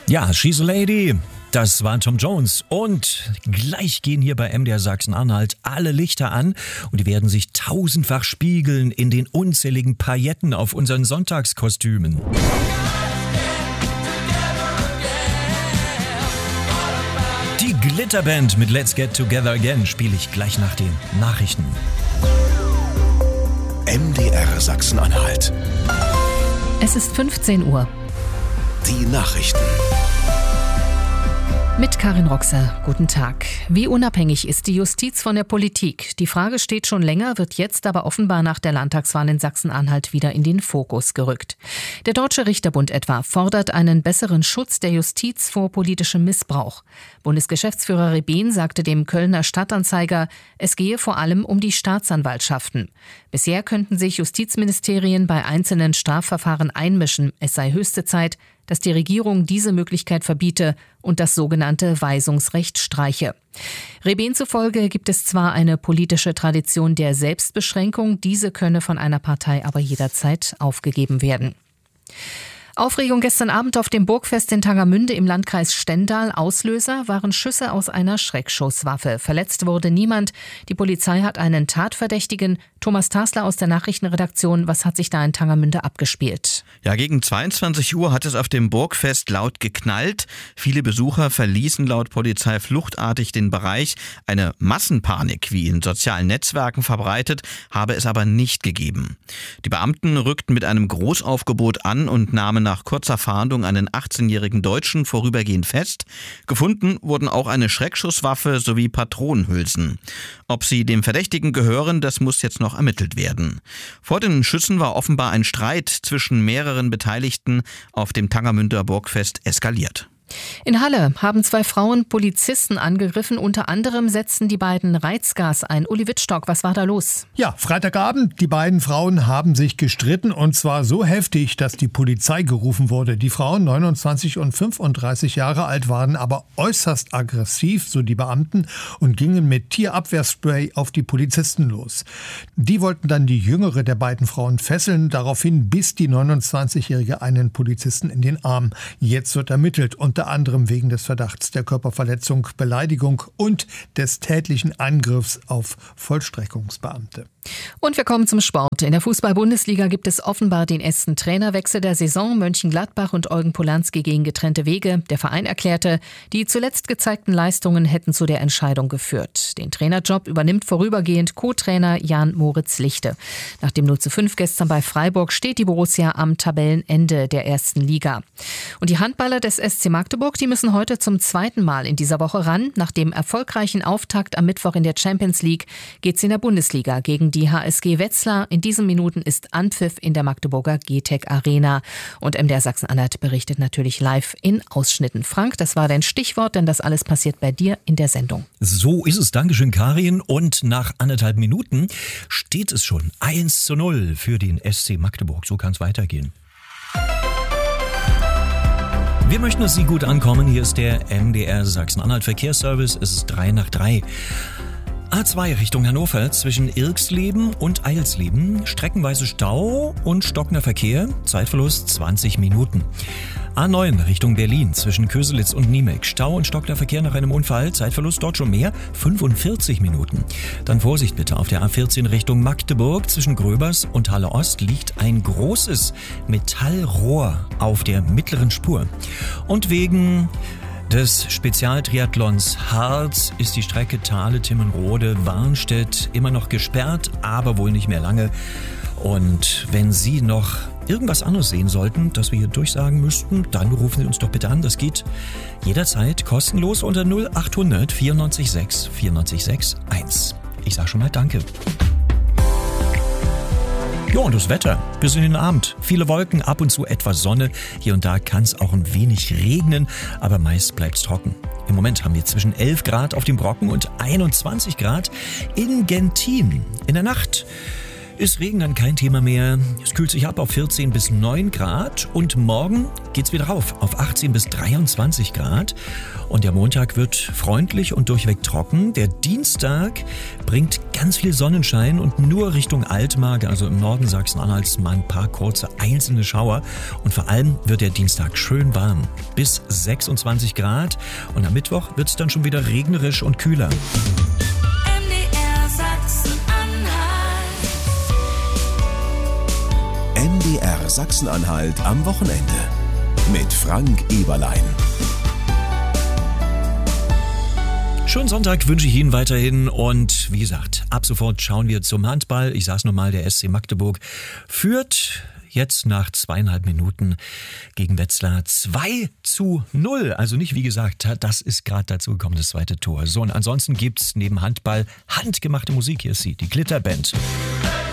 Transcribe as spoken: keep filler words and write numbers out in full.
Ja, She's a Lady. Das war Tom Jones und gleich gehen hier bei M D R Sachsen-Anhalt alle Lichter an und die werden sich tausendfach spiegeln in den unzähligen Pailletten auf unseren Sonntagskostümen. Die Glitterband mit Let's Get Together Again spiele ich gleich nach den Nachrichten. M D R Sachsen-Anhalt. Es ist fünfzehn Uhr. Die Nachrichten. Mit Karin Roxer, guten Tag. Wie unabhängig ist die Justiz von der Politik? Die Frage steht schon länger, wird jetzt aber offenbar nach der Landtagswahl in Sachsen-Anhalt wieder in den Fokus gerückt. Der Deutsche Richterbund etwa fordert einen besseren Schutz der Justiz vor politischem Missbrauch. Bundesgeschäftsführer Rebehn sagte dem Kölner Stadtanzeiger, es gehe vor allem um die Staatsanwaltschaften. Bisher könnten sich Justizministerien bei einzelnen Strafverfahren einmischen. Es sei höchste Zeit, dass die Regierung diese Möglichkeit verbiete und das sogenannte Weisungsrecht streiche. Rebehn zufolge gibt es zwar eine politische Tradition der Selbstbeschränkung, diese könne von einer Partei aber jederzeit aufgegeben werden. Aufregung gestern Abend auf dem Burgfest in Tangermünde im Landkreis Stendal. Auslöser waren Schüsse aus einer Schreckschusswaffe. Verletzt wurde niemand. Die Polizei hat einen Tatverdächtigen. Thomas Tasler aus der Nachrichtenredaktion. Was hat sich da in Tangermünde abgespielt? Ja, gegen zweiundzwanzig Uhr hat es auf dem Burgfest laut geknallt. Viele Besucher verließen laut Polizei fluchtartig den Bereich. Eine Massenpanik, wie in sozialen Netzwerken verbreitet, habe es aber nicht gegeben. Die Beamten rückten mit einem Großaufgebot an und nahmen nach kurzer Fahndung einen achtzehnjährigen Deutschen vorübergehend fest. Gefunden wurden auch eine Schreckschusswaffe sowie Patronenhülsen. Ob sie dem Verdächtigen gehören, das muss jetzt noch ermittelt werden. Vor den Schüssen war offenbar ein Streit zwischen mehreren Beteiligten auf dem Tangermünder Burgfest eskaliert. In Halle haben zwei Frauen Polizisten angegriffen. Unter anderem setzten die beiden Reizgas ein. Uli Wittstock, was war da los? Ja, Freitagabend. Die beiden Frauen haben sich gestritten und zwar so heftig, dass die Polizei gerufen wurde. Die Frauen, neunundzwanzig und fünfunddreißig Jahre alt, waren aber äußerst aggressiv, so die Beamten, und gingen mit Tierabwehrspray auf die Polizisten los. Die wollten dann die jüngere der beiden Frauen fesseln. Daraufhin biss die neunundzwanzigjährige einen Polizisten in den Arm. Jetzt wird ermittelt und unter anderem wegen des Verdachts der Körperverletzung, Beleidigung und des tätlichen Angriffs auf Vollstreckungsbeamte. Und wir kommen zum Sport. In der Fußball-Bundesliga gibt es offenbar den ersten Trainerwechsel der Saison. Mönchengladbach und Eugen Polanski gehen getrennte Wege. Der Verein erklärte, die zuletzt gezeigten Leistungen hätten zu der Entscheidung geführt. Den Trainerjob übernimmt vorübergehend Co-Trainer Jan-Moritz Lichte. Nach dem null zu fünf gestern bei Freiburg steht die Borussia am Tabellenende der ersten Liga. Und die Handballer des S C Magdeburg, die müssen heute zum zweiten Mal in dieser Woche ran. Nach dem erfolgreichen Auftakt am Mittwoch in der Champions League geht's in der Bundesliga gegen die H S G Wetzlar. In diesen Minuten ist Anpfiff in der Magdeburger G-Tech Arena. Und M D R Sachsen-Anhalt berichtet natürlich live in Ausschnitten. Frank, das war dein Stichwort, denn das alles passiert bei dir in der Sendung. So ist es. Dankeschön, Karin. Und nach anderthalb Minuten steht es schon eins zu null für den S C Magdeburg. So kann es weitergehen. Wir möchten, dass Sie gut ankommen. Hier ist der M D R Sachsen-Anhalt Verkehrsservice. Es ist drei nach drei. A zwei Richtung Hannover zwischen Irxleben und Eilsleben. Streckenweise Stau und stockender Verkehr. Zeitverlust zwanzig Minuten. A neun Richtung Berlin zwischen Köselitz und Niemek. Stau und stockender Verkehr nach einem Unfall. Zeitverlust dort schon mehr. fünfundvierzig Minuten. Dann Vorsicht bitte. Auf der A vierzehn Richtung Magdeburg zwischen Gröbers und Halle Ost liegt ein großes Metallrohr auf der mittleren Spur. Und wegen des Spezialtriathlons Harz ist die Strecke Thale-Timmenrode-Warnstedt immer noch gesperrt, aber wohl nicht mehr lange. Und wenn Sie noch irgendwas anderes sehen sollten, das wir hier durchsagen müssten, dann rufen Sie uns doch bitte an. Das geht jederzeit kostenlos unter null achthundert vierundneunzig sechs vierundneunzig sechs eins. Ich sage schon mal Danke. Ja, und das Wetter. Wir sind in den Abend. Viele Wolken, ab und zu etwas Sonne. Hier und da kann es auch ein wenig regnen, aber meist bleibt es trocken. Im Moment haben wir zwischen elf Grad auf dem Brocken und einundzwanzig Grad in Gentin. In der Nacht ist Regen dann kein Thema mehr. Es kühlt sich ab auf vierzehn bis neun Grad und morgen geht's wieder rauf auf achtzehn bis dreiundzwanzig Grad. Und der Montag wird freundlich und durchweg trocken. Der Dienstag bringt ganz viel Sonnenschein und nur Richtung Altmark, also im Norden Sachsen-Anhalts, mal ein paar kurze einzelne Schauer. Und vor allem wird der Dienstag schön warm, bis sechsundzwanzig Grad. Und am Mittwoch wird's dann schon wieder regnerisch und kühler. M D R Sachsen-Anhalt am Wochenende mit Frank Eberlein. Schönen Sonntag wünsche ich Ihnen weiterhin und wie gesagt, ab sofort schauen wir zum Handball. Ich sag's nochmal, der S C Magdeburg führt jetzt nach zweieinhalb Minuten gegen Wetzlar zwei zu null. Also nicht, wie gesagt, das ist gerade dazu gekommen, das zweite Tor. So, und ansonsten gibt's neben Handball handgemachte Musik. Hier ist sie, die Glitterband.